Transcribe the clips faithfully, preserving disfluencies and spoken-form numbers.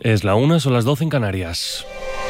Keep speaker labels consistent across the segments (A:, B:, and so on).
A: Es la una, son las doce en Canarias.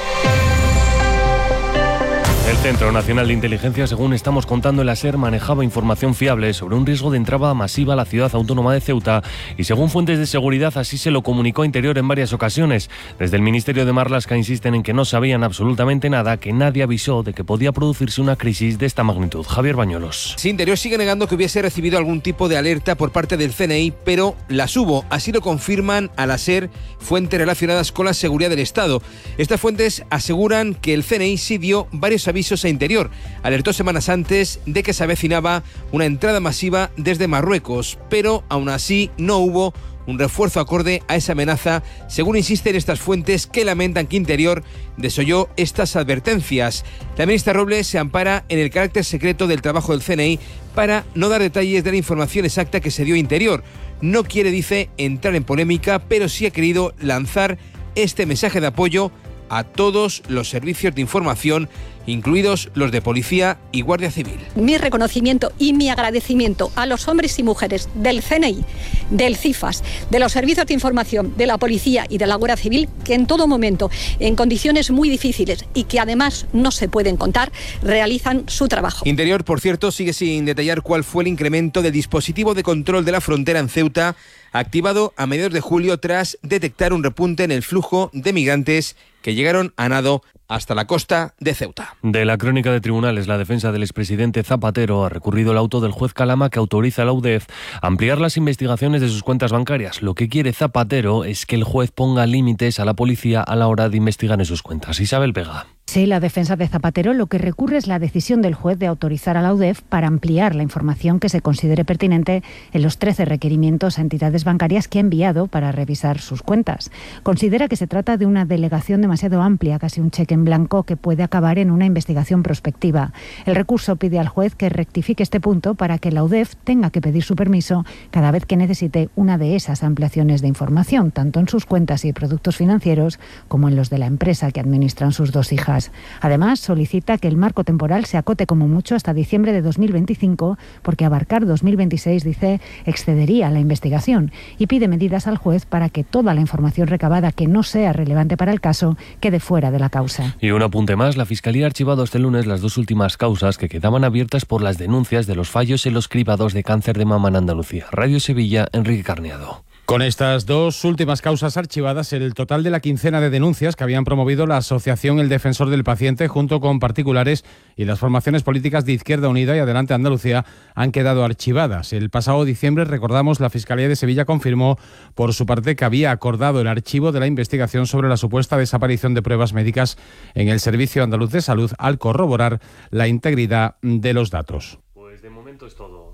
A: El Centro Nacional de Inteligencia, según estamos contando, el SER manejaba información fiable sobre un riesgo de entrada masiva a la ciudad autónoma de Ceuta y, según fuentes de seguridad, así se lo comunicó a Interior en varias ocasiones. Desde el Ministerio de Marlaska insisten en que no sabían absolutamente nada, que nadie avisó de que podía producirse una crisis de esta magnitud. Javier Bañuelos.
B: Sí, Interior sigue negando que hubiese recibido algún tipo de alerta por parte del C N I, pero las hubo. Así lo confirman al SER fuentes relacionadas con la seguridad del Estado. Estas fuentes aseguran que el C N I sí dio varios avisos a Interior. Alertó semanas antes de que se avecinaba una entrada masiva desde Marruecos, pero aún así no hubo un refuerzo acorde a esa amenaza, según insisten estas fuentes que lamentan que Interior desoyó estas advertencias. La ministra Robles se ampara en el carácter secreto del trabajo del C N I para no dar detalles de la información exacta que se dio a Interior. No quiere, dice, entrar en polémica, pero sí ha querido lanzar este mensaje de apoyo a todos los servicios de información, incluidos los de Policía y Guardia Civil.
C: Mi reconocimiento y mi agradecimiento a los hombres y mujeres del C N I, del CIFAS, de los servicios de información, de la Policía y de la Guardia Civil, que en todo momento, en condiciones muy difíciles y que además no se pueden contar, realizan su trabajo.
B: Interior, por cierto, sigue sin detallar cuál fue el incremento del dispositivo de control de la frontera en Ceuta, activado a mediados de julio tras detectar un repunte en el flujo de migrantes que llegaron a nado hasta la costa de Ceuta.
A: De la crónica de tribunales, la defensa del expresidente Zapatero ha recurrido el auto del juez Calama que autoriza a la U D E F a ampliar las investigaciones de sus cuentas bancarias. Lo que quiere Zapatero es que el juez ponga límites a la policía a la hora de investigar en sus cuentas. Isabel Vega.
D: Sí, la defensa de Zapatero lo que recurre es la decisión del juez de autorizar a la U D E F para ampliar la información que se considere pertinente en los trece requerimientos a entidades bancarias que ha enviado para revisar sus cuentas. Considera que se trata de una delegación demasiado amplia, casi un cheque en blanco que puede acabar en una investigación prospectiva. El recurso pide al juez que rectifique este punto para que la U D E F tenga que pedir su permiso cada vez que necesite una de esas ampliaciones de información, tanto en sus cuentas y productos financieros como en los de la empresa que administran sus dos hijas. Además, solicita que el marco temporal se acote como mucho hasta diciembre de dos mil veinticinco, porque abarcar dos mil veintiséis, dice, excedería la investigación, y pide medidas al juez para que toda la información recabada que no sea relevante para el caso quede fuera de la causa.
A: Y un apunte más, la Fiscalía ha archivado este lunes las dos últimas causas que quedaban abiertas por las denuncias de los fallos en los cribados de cáncer de mama en Andalucía. Radio Sevilla, Enrique Carneado.
E: Con estas dos últimas causas archivadas, el total de la quincena de denuncias que habían promovido la Asociación El Defensor del Paciente junto con particulares y las formaciones políticas de Izquierda Unida y Adelante Andalucía han quedado archivadas. El pasado diciembre, recordamos, la Fiscalía de Sevilla confirmó por su parte que había acordado el archivo de la investigación sobre la supuesta desaparición de pruebas médicas en el Servicio Andaluz de Salud al corroborar la integridad de los datos.
A: Pues de momento es todo.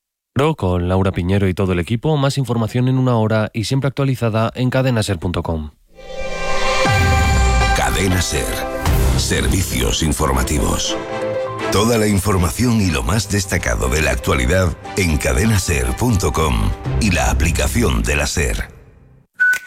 A: Con Laura Piñero y todo el equipo, más información en una hora y siempre actualizada en cadena ser punto com.
F: Cadena Ser. Servicios informativos. Toda la información y lo más destacado de la actualidad en cadena ser punto com y la aplicación de la SER.